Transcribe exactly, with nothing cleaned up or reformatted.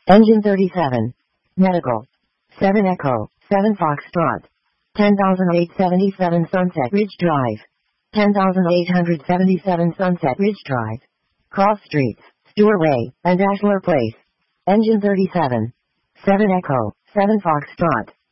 Engine thirty-seven. Medical. seven Echo, seven Foxtrot. ten thousand eight hundred seventy-seven Sunset Ridge Drive. ten thousand eight hundred seventy-seven Sunset Ridge Drive. Cross Streets, Stewart Way, and Ashler Place. Engine thirty-seven. seven Echo, seven Foxtrot.